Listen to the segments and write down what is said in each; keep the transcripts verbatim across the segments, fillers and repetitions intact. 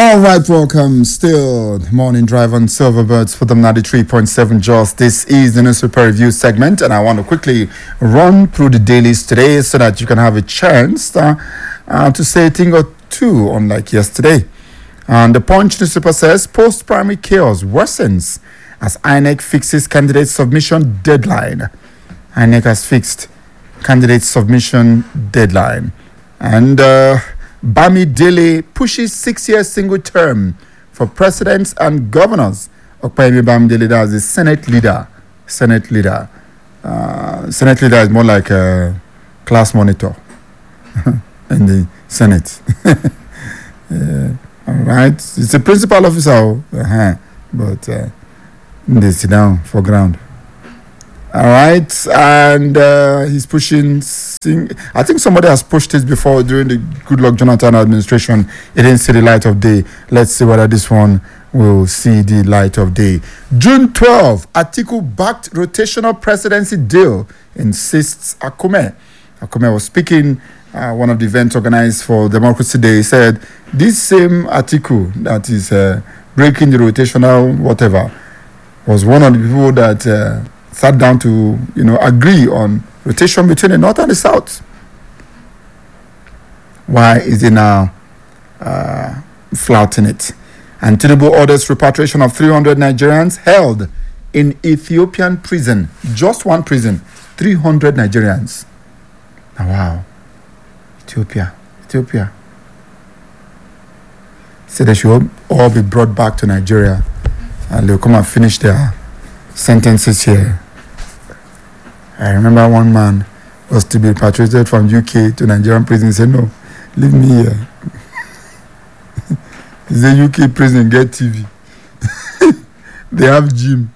All right, welcome. Still morning drive on Silverbirds for the ninety-three point seven Jaws. This is the newspaper review segment, and I want to quickly run through the dailies today so that you can have a chance uh, uh, to say a thing or two, unlike yesterday. And the Punch newspaper says post-primary chaos worsens as I N E C fixes candidate submission deadline. I N E C has fixed candidate submission deadline. And uh, Bamidele pushes six-year single term for presidents and governors. Okpeyemi Bamidele, that's the Senate leader. Senate leader. Uh, Senate leader is more like a class monitor in the Senate. uh, all right. It's a principal officer, uh-huh, but uh, they sit down for ground. All right, and uh, he's pushing. Sing- I think somebody has pushed this before during the Goodluck Jonathan administration. It didn't see the light of day. Let's see whether this one will see the light of day. June twelfth, Atiku backed rotational presidency deal, insists Akume. Akume was speaking uh, one of the events organized for Democracy Day. He said this same Atiku that is uh, breaking the rotational whatever was one of the people that. Uh, sat down to, you know, agree on rotation between the North and the South. Why is he now uh, flouting it? And Tinubu orders repatriation of three hundred Nigerians held in Ethiopian prison. Just one prison. three hundred Nigerians. Oh, wow. Ethiopia. Ethiopia. So they should all be brought back to Nigeria. And they'll come and finish their sentences here. I remember one man was to be repatriated from U K to Nigerian prison. He said, no, leave me here. He said, U K prison, get T V. They have gym.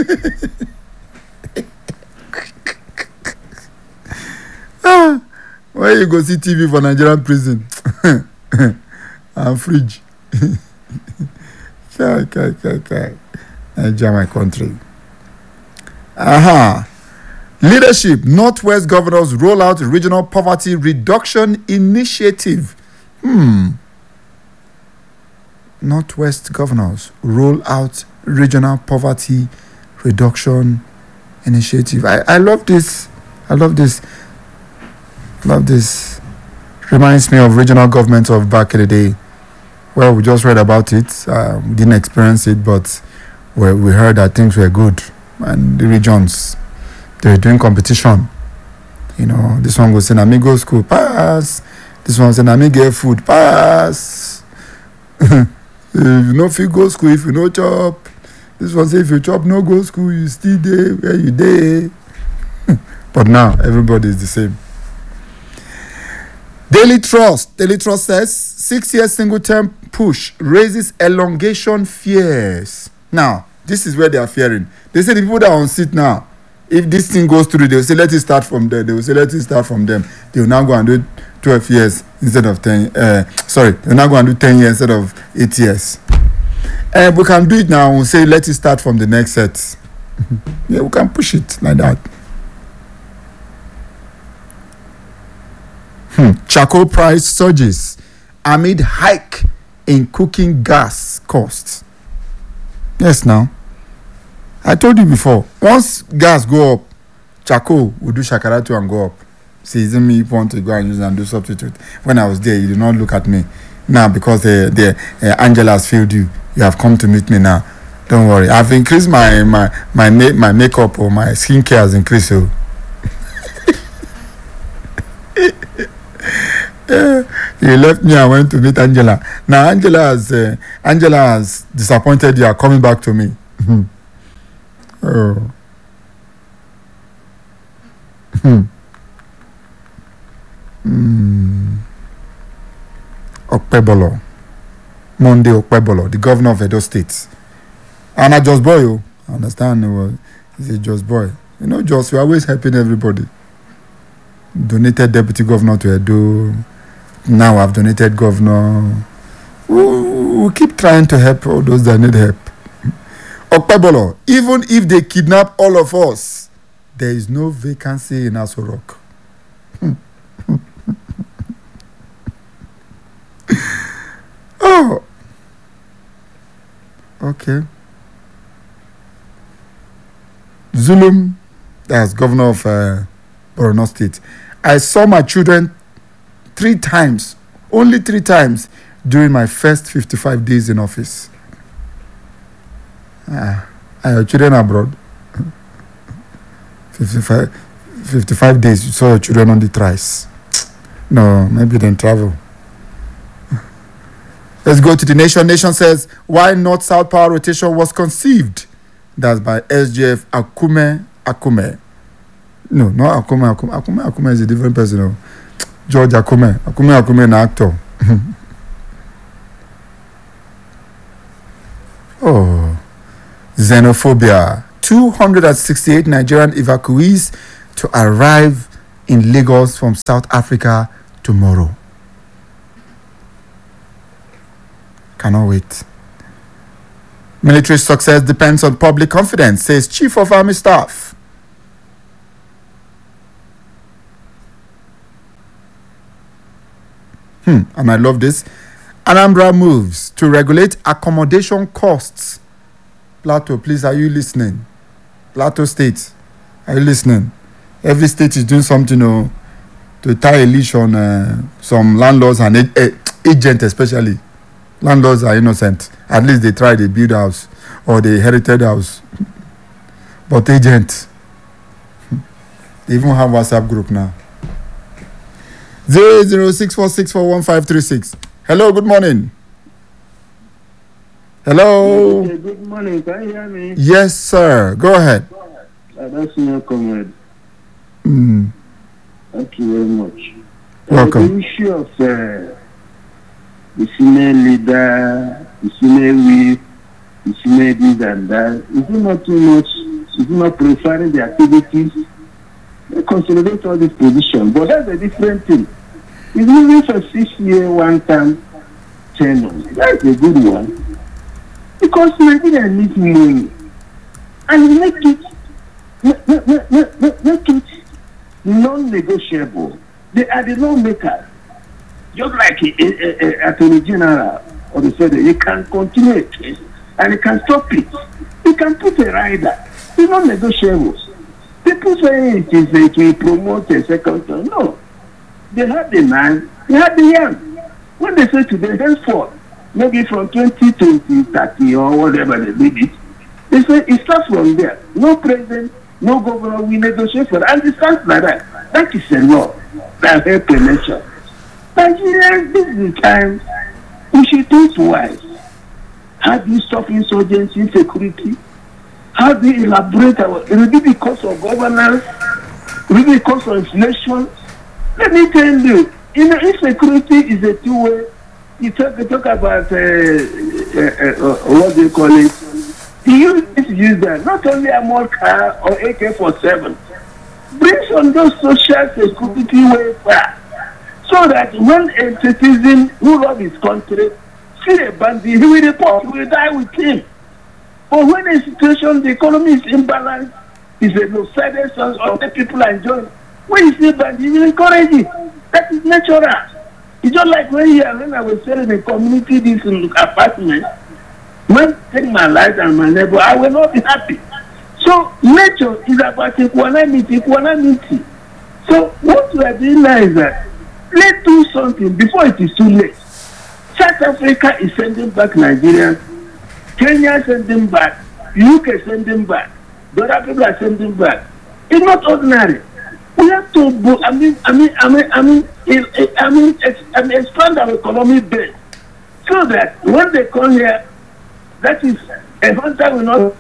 ah, where you go see T V for Nigerian prison? And fridge. Kai, kai, kai, kai. Nigeria, my country. Aha. Leadership. Northwest governors roll out regional poverty reduction initiative. Hmm. Northwest governors roll out regional poverty reduction initiative. I, I love this. I love this. Love this. Reminds me of regional governments of back in the day. Well, we just read about it. Uh, we didn't experience it, but we, we heard that things were good. And the regions, they were doing competition. You know, this one goes in Amigo school, pass. This one said Amigo food, pass. If you no fit go school, if you no chop. This one say if you chop no go school, you still there where you there. But now everybody is the same. Daily Trust. Daily Trust says six year single term push raises elongation fears. Now, this is where they are fearing. They say the people that are on seat now, if this thing goes through, they will say, let it start from there. They will say, let it start from them. They will now go and do twelve years instead of ten. Uh, sorry, they will now go and do ten years instead of eight years. And we can do it now. We'll say, let it start from the next set. Yeah, we can push it like that. Hmm. Charcoal price surges amid hike in cooking gas costs. Yes, now. I told you before, once gas go up, charcoal will do shakara too and go up. See, isn't me want to go and use and do substitute. When I was there, you did not look at me. Now, because uh, the uh, Angela has failed you, you have come to meet me now. Don't worry. I've increased my my my, ma- my makeup or my skincare has increased. So. uh, you left me and went to meet Angela. Now, Angela has, uh, Angela has disappointed you are coming back to me. Oh. Hmm. Mm. Okpebolo. Monday Okpebolo, the governor of Edo State. And a Just Boy, oh. I understand. Uh, he's a Just Boy. You know, Just, we're always helping everybody. Donated deputy governor to Edo. Now I've donated governor. We'll, we'll keep trying to help all those that need help. Okpebolo, even if they kidnap all of us, there is no vacancy in Aso Rock. Oh, Okay. Zulum, that's governor of uh, Borno State. I saw my children three times, only three times, during my first fifty-five days in office. Ah, are your children abroad? fifty-five, fifty-five days, you saw your children on the thrice. No, maybe they travel. Let's go to the Nation. Nation says, why North-South power rotation was conceived? That's by S J F Akume Akume. No, not Akume Akume. Akume Akume is a different person. No. George Akume. Akume Akume, an actor. Oh, xenophobia. two hundred sixty-eight Nigerian evacuees to arrive in Lagos from South Africa tomorrow. Cannot wait. Military success depends on public confidence, says Chief of Army Staff. Hmm, and I love this. Anambra moves to regulate accommodation costs. Plateau, please, are you listening? Plateau State, are you listening? Every state is doing something, you know, to tie a leash on uh, some landlords and ag- ag- agents especially. Landlords are innocent. At least they try, they build house or they inherited house. But agents, they even have WhatsApp group now. zero zero six four six four one five three six. Hello, good morning. Hello. Okay, good morning. Can you hear me? Yes, sir. Go ahead. Uh, that's my comment. Mm. Thank you very much. Welcome. Uh, the issue of uh, the senior leader, the senior whip, the senior this and that, is it not too much? Is it not preferring the activities? They consolidate all this position, but that's a different thing. It's moving for six year, one time tenure. That's a good one. Because Nigeria needs money. And make it make, make, make, make, make it non-negotiable. They are the lawmakers. Just like a, a, a, a attorney general or the federal, you can continue a case and you can stop it. You can put a rider. It's non-negotiable. People say it is it will promote a second term. No. They have the man, they have the young. When they say today, henceforth, maybe from twenty twenty, thirty or whatever they did it, they say it starts from there. No president, no governor, we negotiate for that. And it starts like that. That is a law that helps the nation. Nigeria, this is the time we should think twice. How do you stop insurgency, insecurity? How do you elaborate our, it will be because of governance, it will be because of inflation. Let me tell you, you know, insecurity is a two-way. You talk, you talk about, uh, uh, uh, what do you call it? You use, use that, not only a more car or A K forty-seven. Bring some those social security welfare so that when a citizen who loves his country see a bandit, he will report, he will die with him. But when a situation, the economy is imbalanced, it's a lopsided source of the people are enjoying. When you see bandit, you will encourage it. That is natural. It's just like when, you, when I was selling a community this apartment, when I take my life and my neighbor, I will not be happy. So nature is about equanimity, equanimity. So what we are doing now is that let's do something before it is too late. South Africa is sending back Nigerians, Kenya is sending back, U K is sending back, the other people are sending back. It's not ordinary. We have to, I mean, I mean, I mean, I mean, I mean, I mean, expand our economic base so that when they come here, that is a hunter will not.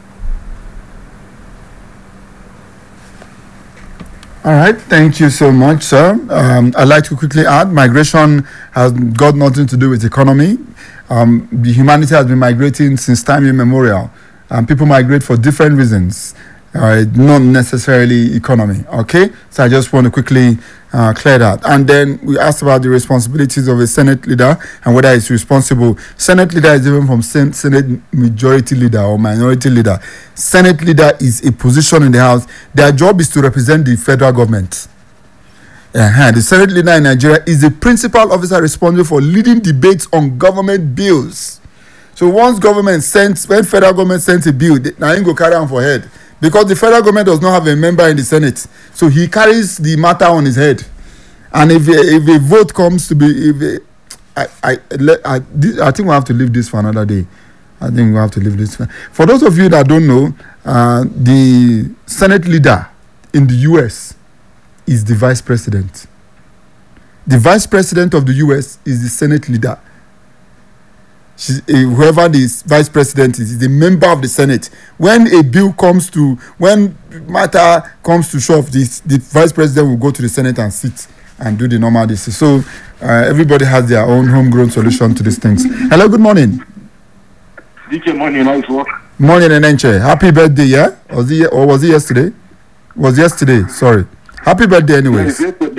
All right, thank you so much, sir. Um, I'd like to quickly add, migration has got nothing to do with economy. Um, the humanity has been migrating since time immemorial, and people migrate for different reasons. Uh, not necessarily economy, okay? So I just want to quickly uh, clear that. And then we asked about the responsibilities of a Senate leader and whether it's responsible. Senate leader is different from sen- Senate majority leader or minority leader. Senate leader is a position in the House. Their job is to represent the federal government. Uh-huh. The Senate leader in Nigeria is the principal officer responsible for leading debates on government bills. So So once government sends, when federal government sends a bill, now he go carry on for head. Because the federal government does not have a member in the Senate. So he carries the matter on his head. And if a, if a vote comes to be, if a, I, I, I, I think we have to leave this for another day. I think we have to leave this. For, for those of you that don't know, uh, the Senate leader in the U S is the vice president. The vice president of the U S is the Senate leader. She, uh, whoever the vice president is, is the member of the Senate. When a bill comes to, when matter comes to shove, this, the vice president will go to the Senate and sit and do the normal this. So uh, everybody has their own homegrown solution to these things. Hello, good morning. D J morning, nice work. Morning, Enenche. Happy birthday, yeah? Was it, or was it yesterday? Was yesterday, sorry. Happy birthday anyways. Yeah,